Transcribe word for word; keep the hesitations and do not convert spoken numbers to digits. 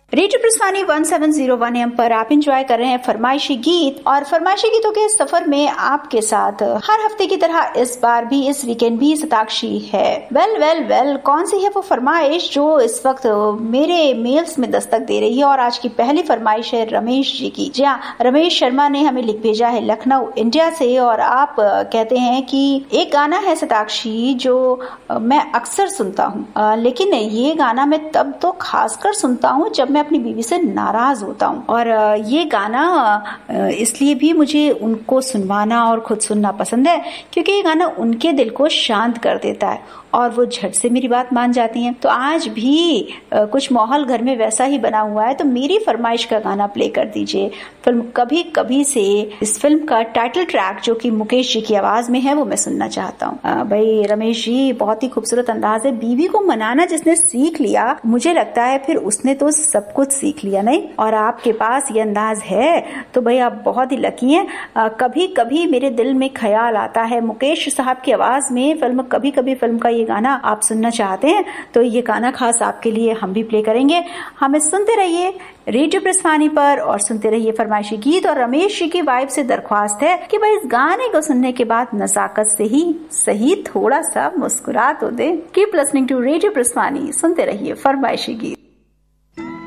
Radio प्रस्थानी one seven zero one M पर आप enjoy कर रहे हैं फरमाइशी गीत, और फरमाइशी गीतों के सफर में आपके साथ हर हफ्ते की तरह इस बार भी, इस वीकेंड भी सताक्षी है। वेल वेल वेल कौन सी है वो फरमाइश जो इस वक्त मेरे मेल्स में दस्तक दे रही है? और आज की पहली फरमाइश है रमेश जी की। जी हाँ, रमेश शर्मा ने हमें लिख भेजा है लखनऊ इंडिया से, और आप कहते हैं कि एक गाना है सताक्षी जो मैं अक्सर सुनता हूँ, लेकिन ये गाना मैं तब तो खासकर सुनता हूँ जब मैं अपनी बीवी से नाराज होता हूँ। और ये गाना इसलिए भी मुझे उनको सुनवाना और खुद सुनना पसंद है क्योंकि ये गाना उनके दिल को शांत कर देता है और वो झट से मेरी बात मान जाती हैं। तो आज भी कुछ माहौल घर में वैसा ही बना हुआ है, तो मेरी फरमाइश का गाना प्ले कर दीजिए। फिल्म कभी कभी से इस फिल्म का टाइटल ट्रैक जो कि मुकेश जी की आवाज में है वो मैं सुनना चाहता हूँ। भाई रमेश जी, बहुत ही खूबसूरत अंदाज है। बीवी को मनाना जिसने सीख लिया, मुझे लगता है फिर उसने तो सब कुछ सीख लिया, नहीं? और आपके पास ये अंदाज है तो भाई आप बहुत ही लकी हैं। कभी कभी मेरे दिल में ख्याल आता है, मुकेश साहब की आवाज में फिल्म कभी कभी फिल्म का ये गाना आप सुनना चाहते हैं तो ये गाना खास आपके लिए हम भी प्ले करेंगे। हमें सुनते रहिए रेडियो प्रस्थानी पर और सुनते रहिए फरमाइशी गीत। और रमेश जी की वाइफ से दरख्वास्त है कि भाई इस गाने को सुनने के बाद नजाकत से ही सही थोड़ा सा मुस्कुरा तो दे। कीप लिसनिंग टू रेडियो प्रस्थानी, सुनते रहिए फरमाइशी गीत।